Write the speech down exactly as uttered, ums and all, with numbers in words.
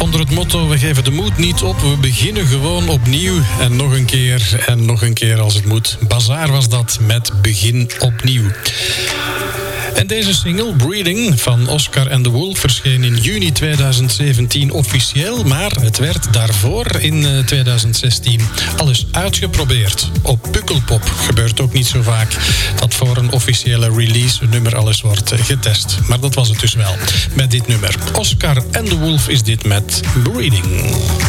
onder het motto: we geven de moed niet op, we beginnen gewoon opnieuw. En nog een keer en nog een keer als het moet. Bazaar was dat met Begin opnieuw. En deze single, Breeding, van Oscar and the Wolf, verscheen in juni tweeduizend zeventien officieel, maar het werd daarvoor in tweeduizend zestien al eens uitgeprobeerd. Op Pukkelpop gebeurt ook niet zo vaak dat voor een officiële release een nummer al eens wordt getest. Maar dat was het dus wel met dit nummer. Oscar and the Wolf is dit met Breeding.